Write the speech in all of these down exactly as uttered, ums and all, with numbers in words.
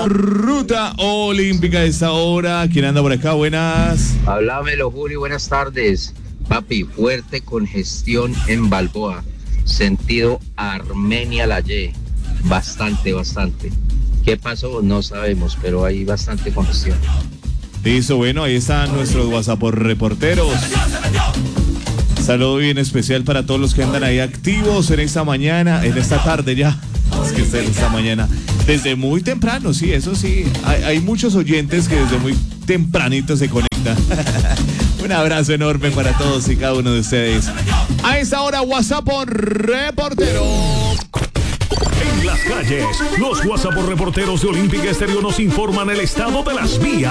Ruta Olímpica de esta hora. ¿Quién anda por acá? Buenas. Hablámelo, Julio, buenas tardes. Papi, fuerte congestión en Balboa, sentido Armenia-La Y. Bastante, bastante. ¿Qué pasó? No sabemos, pero hay bastante congestión. Listo, bueno, ahí están nuestros WhatsApp reporteros. Saludo bien especial para todos los que andan ahí activos en esta mañana, en esta tarde ya. Es que está en esta mañana. Desde muy temprano, sí, eso sí. Hay, hay muchos oyentes que desde muy tempranito se conectan. Un abrazo enorme para todos y cada uno de ustedes. A esta hora, WhatsApp reportero. En las calles, los WhatsApp reporteros de Olímpica Estéreo nos informan el estado de las vías.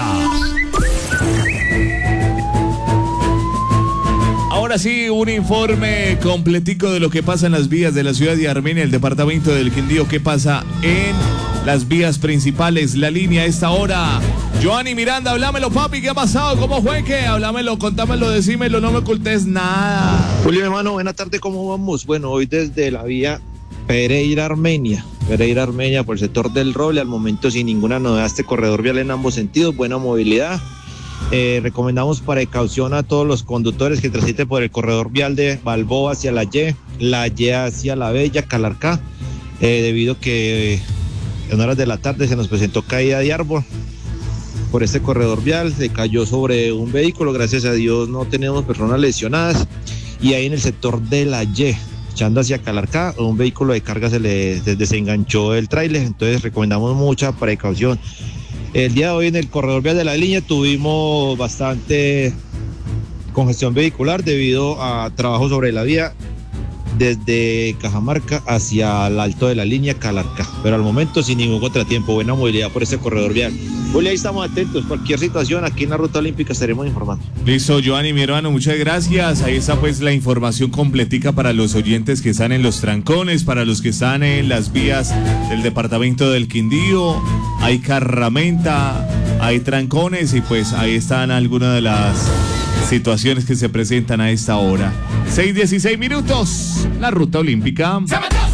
Ahora sí, un informe completico de lo que pasa en las vías de la ciudad de Armenia, el departamento del Quindío. ¿Qué pasa en las vías principales? La línea a esta hora. Joanny Miranda, háblamelo, papi, ¿qué ha pasado? ¿Cómo fue que? Háblamelo, contámelo, decímelo, no me ocultes nada. Julio, hermano, buena tarde, ¿cómo vamos? Bueno, hoy desde la vía Pereira-Armenia, Pereira-Armenia por el sector del Roble, al momento sin ninguna novedad, este corredor vial en ambos sentidos, buena movilidad. Eh, recomendamos precaución a todos los conductores que transiten por el corredor vial de Balboa hacia La Y, La Y hacia La Bella, Calarcá, eh, debido a que eh, en horas de la tarde se nos presentó caída de árbol por este corredor vial, se cayó sobre un vehículo, gracias a Dios no tenemos personas lesionadas, y ahí en el sector de La Y, echando hacia Calarcá, un vehículo de carga se le desenganchó el tráiler, entonces recomendamos mucha precaución. El día de hoy en el corredor vial de la línea tuvimos bastante congestión vehicular debido a trabajo sobre la vía desde Cajamarca hacia el alto de la línea Calarcá, pero al momento sin ningún contratiempo, buena movilidad por este corredor vial. Julio, ahí estamos atentos, cualquier situación aquí en la Ruta Olímpica estaremos informando. Listo, Joanny, mi hermano, muchas gracias. Ahí está pues la información completica para los oyentes que están en los trancones, para los que están en las vías del departamento del Quindío. Hay carramenta, hay trancones y pues ahí están algunas de las situaciones que se presentan a esta hora. seis dieciséis minutos, la Ruta Olímpica.